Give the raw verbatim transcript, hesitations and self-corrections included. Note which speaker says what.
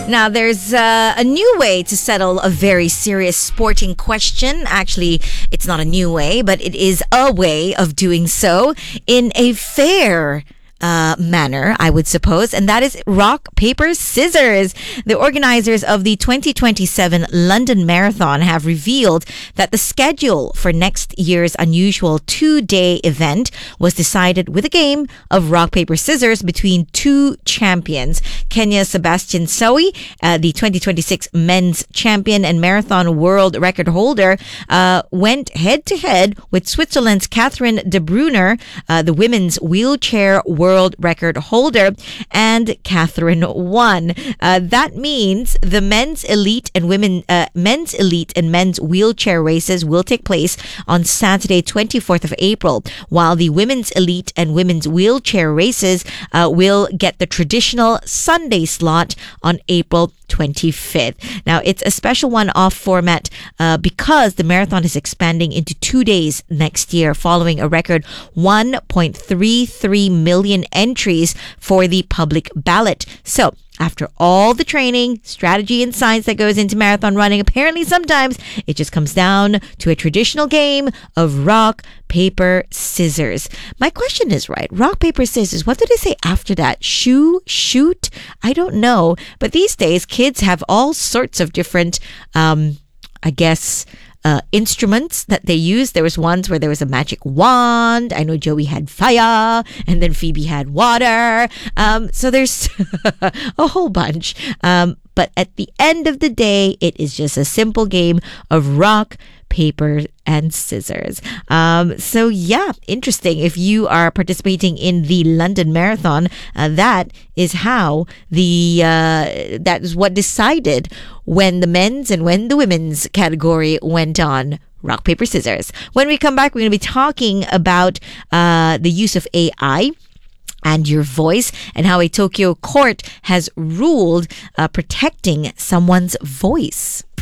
Speaker 1: Now, there's uh, a new way to settle a very serious sporting question. Actually, it's not a new way, but it is a way of doing so in a fair Uh, manner, I would suppose, and that is rock, paper, scissors. The organizers of the twenty twenty-seven London Marathon have revealed that the schedule for next year's unusual two-day event was decided with a game of rock, paper, scissors between two champions. Kenya's Sebastian Sawi, uh, the twenty twenty-six men's champion and marathon world record holder, uh, went head-to-head with Switzerland's Catherine de Bruyne, uh, the women's wheelchair world world record holder, and Catherine won. Uh, that means the men's elite and women, uh, men's elite and men's wheelchair races will take place on Saturday, twenty-fourth of April, while the women's elite and women's wheelchair races uh, will get the traditional Sunday slot on April twenty-fifth. Now, it's a special one-off format uh, because the marathon is expanding into two days next year, following a record one point three three million entries for the public ballot. So, after all the training, strategy, and science that goes into marathon running, apparently sometimes it just comes down to a traditional game of rock, paper, scissors. My question is, right, rock, paper, scissors, what did I say after that? Shoe, shoot? I don't know. But these days, kids have all sorts of different, um, I guess, Uh, instruments that they use. There was ones where there was a magic wand. I know Joey had fire, and then Phoebe had water. Um, so there's a whole bunch. Um, but at the end of the day, it is just a simple game of rock, paper, and scissors. Um, so yeah, interesting. If you are participating in the London Marathon, uh, that is how the uh, that is what decided when the men's and when the women's category went on rock, paper, scissors. When we come back, we're going to be talking about uh, the use of A I and your voice, and how a Tokyo court has ruled uh, protecting someone's voice.